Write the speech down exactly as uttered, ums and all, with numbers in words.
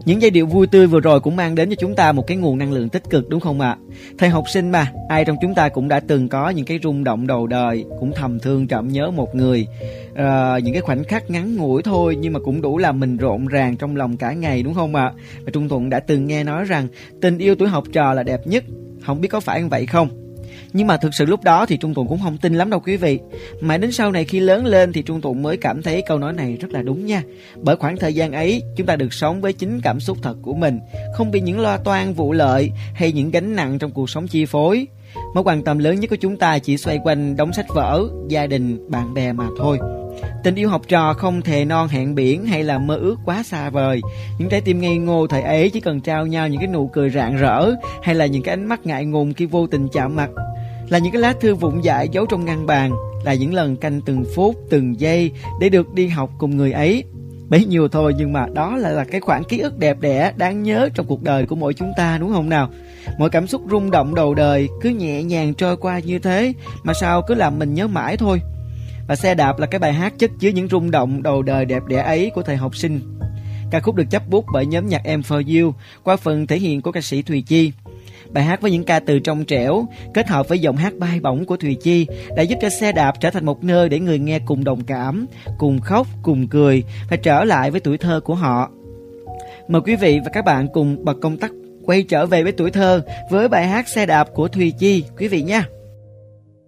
Những giai điệu vui tươi vừa rồi cũng mang đến cho chúng ta một cái nguồn năng lượng tích cực, đúng không ạ? À? Thời học sinh mà, ai trong chúng ta cũng đã từng có những cái rung động đầu đời, cũng thầm thương trộm nhớ một người. À, những cái khoảnh khắc ngắn ngủi thôi nhưng mà cũng đủ làm mình rộn ràng trong lòng cả ngày, đúng không ạ? À? Và Trung Thuận đã từng nghe nói rằng tình yêu tuổi học trò là đẹp nhất. Không biết có phải như vậy không? Nhưng mà thực sự lúc đó thì Trung Thuận cũng không tin lắm đâu quý vị. Mãi đến sau này khi lớn lên thì Trung Thuận mới cảm thấy câu nói này rất là đúng nha. Bởi khoảng thời gian ấy chúng ta được sống với chính cảm xúc thật của mình, không bị những lo toan vụ lợi hay những gánh nặng trong cuộc sống chi phối. Mối quan tâm lớn nhất của chúng ta chỉ xoay quanh đống sách vở, gia đình, bạn bè mà thôi. Tình yêu học trò không thề non hẹn biển hay là mơ ước quá xa vời. Những trái tim ngây ngô thời ấy chỉ cần trao nhau những cái nụ cười rạng rỡ, hay là những cái ánh mắt ngại ngùng khi vô tình chạm mặt, là những cái lá thư vụn dại giấu trong ngăn bàn, là những lần canh từng phút từng giây để được đi học cùng người ấy. Bấy nhiêu thôi nhưng mà đó lại là cái khoảng ký ức đẹp đẽ đáng nhớ trong cuộc đời của mỗi chúng ta, đúng không nào? Mọi cảm xúc rung động đầu đời cứ nhẹ nhàng trôi qua như thế mà sao cứ làm mình nhớ mãi thôi. Và Xe đạp là cái bài hát chất chứa những rung động đầu đời đẹp đẽ ấy của thời học sinh. Ca khúc được chấp bút bởi nhóm nhạc Em For You qua phần thể hiện của ca sĩ Thùy Chi. Bài hát với những ca từ trong trẻo kết hợp với giọng hát bay bổng của Thùy Chi đã giúp cho Xe đạp trở thành một nơi để người nghe cùng đồng cảm, cùng khóc, cùng cười và trở lại với tuổi thơ của họ. Mời quý vị và các bạn cùng bật công tắc quay trở về với tuổi thơ với bài hát Xe đạp của Thùy Chi quý vị nha.